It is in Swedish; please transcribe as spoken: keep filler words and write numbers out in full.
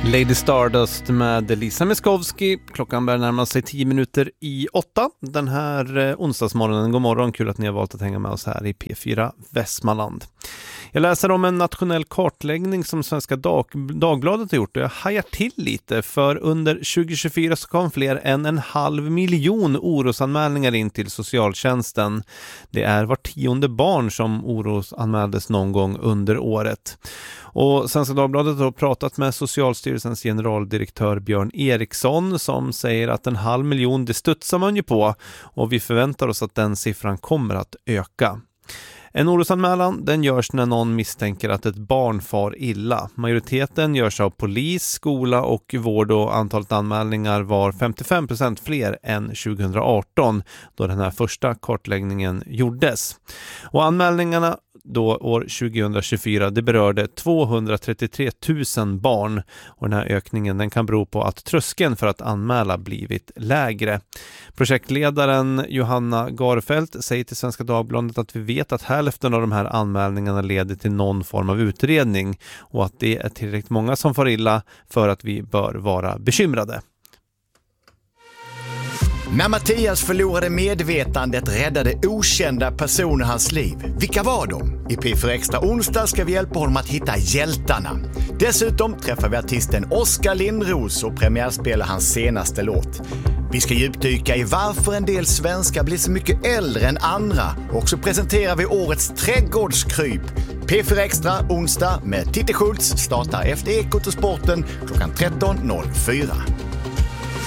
Lady Stardust med Lisa Miskovsky. Klockan börjar närma sig tio minuter i åtta den här eh, onsdagsmorgonen. God morgon, kul att ni har valt att hänga med oss här i P fyra Västmanland. Jag läser om en nationell kartläggning som Svenska Dag- Dagbladet har gjort och jag hajar till lite, för under tjugo tjugofyra så kom fler än en halv miljon orosanmälningar in till socialtjänsten. Det är var tionde barn som orosanmäldes någon gång under året. Och Svenska Dagbladet har pratat med Socialstyrelsens generaldirektör Björn Eriksson som säger att en halv miljon det studsar man ju på och vi förväntar oss att den siffran kommer att öka. En orosanmälan den görs när någon misstänker att ett barn far illa. Majoriteten görs av polis, skola och vård och antalet anmälningar var femtiofem procent fler än tjugoarton då den här första kartläggningen gjordes. Och anmälningarna då år tjugo tjugofyra det berörde tvåhundratrettiotre tusen barn och den här ökningen den kan bero på att tröskeln för att anmäla blivit lägre. Projektledaren Johanna Garfeldt säger till Svenska Dagbladet att vi vet att hälften av de här anmälningarna leder till någon form av utredning och att det är tillräckligt många som får illa för att vi bör vara bekymrade. När Mattias förlorade medvetandet räddade okända personer hans liv. Vilka var de? I P fyra Extra onsdag ska vi hjälpa honom att hitta hjältarna. Dessutom träffar vi artisten Oskar Lindros och premiärspelar hans senaste låt. Vi ska djupdyka i varför en del svenskar blir så mycket äldre än andra. Och så presenterar vi årets trädgårdskryp. P fyra Extra onsdag med Titti Schultz startar efter Ekot och sporten klockan tretton noll fyra.